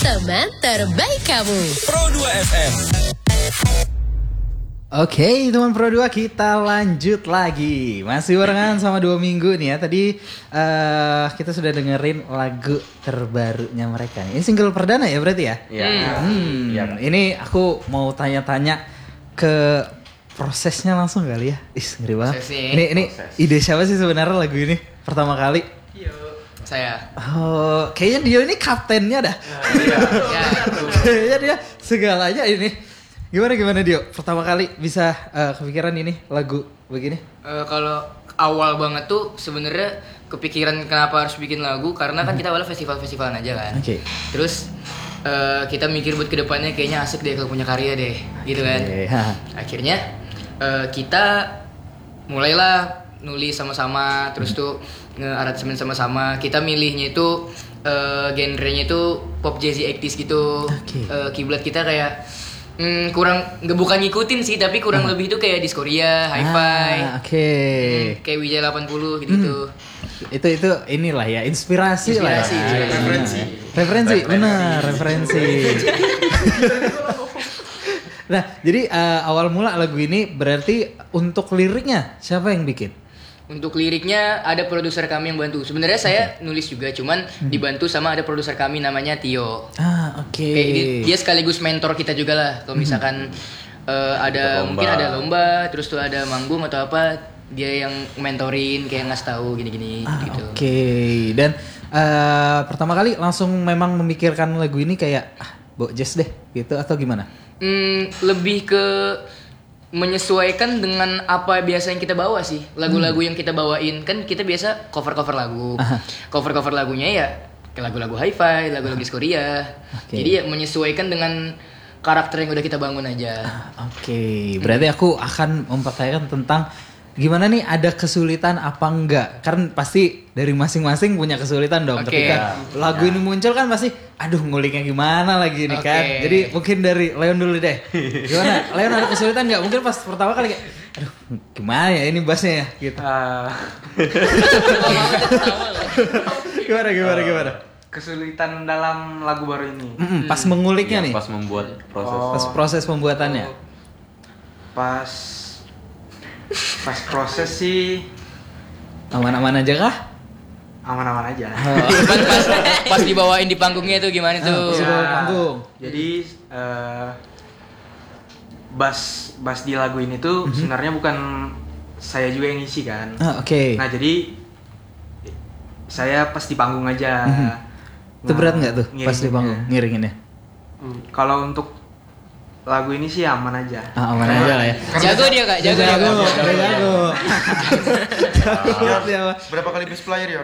teman terbaik kamu. Pro 2 FM. Oke, teman Pro 2, kita lanjut lagi. Masih barengan sama 2 minggu nih ya. Tadi kita sudah dengerin lagu terbarunya mereka nih. Ini single perdana ya berarti ya? Iya. Ini aku mau tanya-tanya ke prosesnya langsung kali ya. Ngeri banget. Ini ide siapa sih sebenarnya lagu ini pertama kali? Saya. Oh, kayaknya dia ini kaptennya dah. Iya. Kayaknya dia segalanya ini. Gimana Dio? Pertama kali bisa kepikiran ini lagu begini? Kalau awal banget tuh sebenarnya kepikiran kenapa harus bikin lagu karena kan kita awalnya festival-festivalan aja kan. Oke. Terus kita mikir buat kedepannya kayaknya asik deh kalau punya karya deh, gitu kan. Akhirnya kita mulailah nulis sama-sama, terus tuh nge-aransemen sama-sama. Kita milihnya itu genrenya itu pop jazzy 80s gitu. Kiblat kita kayak bukan ngikutin sih, tapi kurang lebih itu kayak Diskoria, Hi-Fi. Kayak Wijaya 80 gitu. Itu inilah ya, inspirasi lah. Ya. Referensi. Benar, referensi. Nah, jadi awal mula lagu ini berarti untuk liriknya siapa yang bikin? Untuk liriknya ada produser kami yang bantu. Sebenarnya saya nulis juga, cuman dibantu sama ada produser kami namanya Tio. Kayak dia sekaligus mentor kita juga lah. Kalau misalkan mungkin ada lomba, terus tuh ada manggung atau apa, dia yang mentorin, kayak ngasih tahu gini-gini gitu. Dan pertama kali langsung memang memikirkan lagu ini kayak bawa jazz deh gitu atau gimana? Lebih ke menyesuaikan dengan apa biasa yang kita bawa sih. Lagu-lagu yang kita bawain kan kita biasa cover-cover lagu. Cover-cover lagunya ya kayak lagu-lagu Hi-Fi, lagu-lagu Diskoria. Jadi ya menyesuaikan dengan karakter yang udah kita bangun aja. Berarti aku akan mempertanyakan tentang gimana nih, ada kesulitan apa enggak? Karena pasti dari masing-masing punya kesulitan dong. Ketika lagu ini muncul kan pasti nguliknya gimana lagi nih kan. Jadi mungkin dari Leon dulu deh. Gimana? Leon ada kesulitan enggak? Mungkin pas pertama kali kayak gimana ya ini bassnya ya gitu. Gimana? Kesulitan dalam lagu baru ini. Pas menguliknya nih. Pas membuat proses. Pas proses pembuatannya. Pas proses sih aman-aman aja kah? aman-aman aja. Pas dibawain di panggungnya itu gimana tuh? Panggung. Jadi bass di lagu ini tuh sebenarnya bukan saya juga yang ngisi kan. Nah jadi saya pas di panggung aja. Itu berat nggak tuh pas di panggung ngiringinnya? Kalau untuk lagu ini sih aman aja. Aman aja lah ya. Jago dia kak, jago. Berapa kali bass player Yon?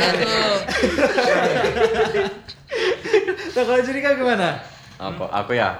Nah kalau jadi kan gimana? Aku ya